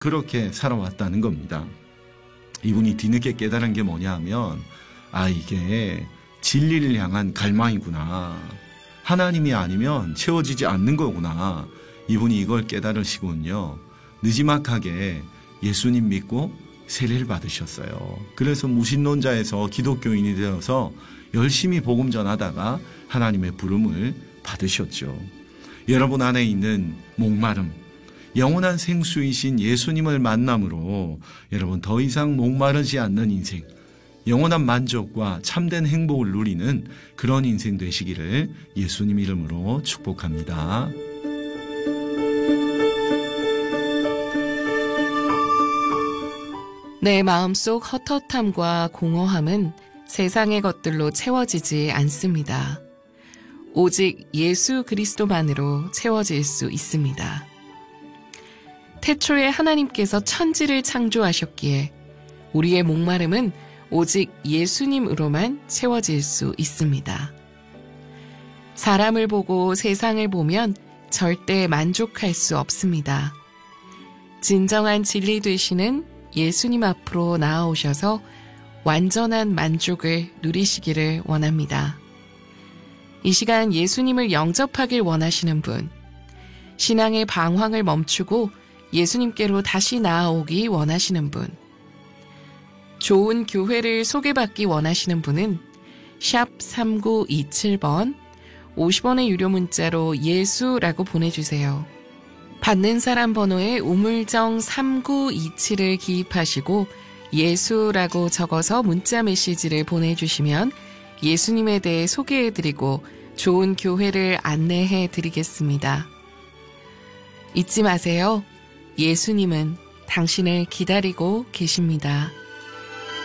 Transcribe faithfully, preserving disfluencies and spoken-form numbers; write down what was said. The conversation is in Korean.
그렇게 살아왔다는 겁니다. 이분이 뒤늦게 깨달은 게 뭐냐 하면 아 이게 진리를 향한 갈망이구나. 하나님이 아니면 채워지지 않는 거구나. 이분이 이걸 깨달으시군요. 느지막하게 예수님 믿고 세례를 받으셨어요. 그래서 무신론자에서 기독교인이 되어서 열심히 복음 전하다가 하나님의 부름을 받으셨죠. 여러분 안에 있는 목마름, 영원한 생수이신 예수님을 만남으로 여러분 더 이상 목마르지 않는 인생, 영원한 만족과 참된 행복을 누리는 그런 인생 되시기를 예수님 이름으로 축복합니다. 내 마음속 헛헛함과 공허함은 세상의 것들로 채워지지 않습니다. 오직 예수 그리스도만으로 채워질 수 있습니다. 태초에 하나님께서 천지를 창조하셨기에 우리의 목마름은 오직 예수님으로만 채워질 수 있습니다. 사람을 보고 세상을 보면 절대 만족할 수 없습니다. 진정한 진리 되시는 예수님 앞으로 나아오셔서 완전한 만족을 누리시기를 원합니다. 이 시간 예수님을 영접하길 원하시는 분, 신앙의 방황을 멈추고 예수님께로 다시 나아오기 원하시는 분, 좋은 교회를 소개받기 원하시는 분은 샵 삼구이칠 번 오십 원의 유료 문자로 예수라고 보내주세요. 받는 사람 번호에 우물정 삼구이칠을 기입하시고 예수라고 적어서 문자 메시지를 보내주시면 예수님에 대해 소개해드리고 좋은 교회를 안내해드리겠습니다. 잊지 마세요. 예수님은 당신을 기다리고 계십니다.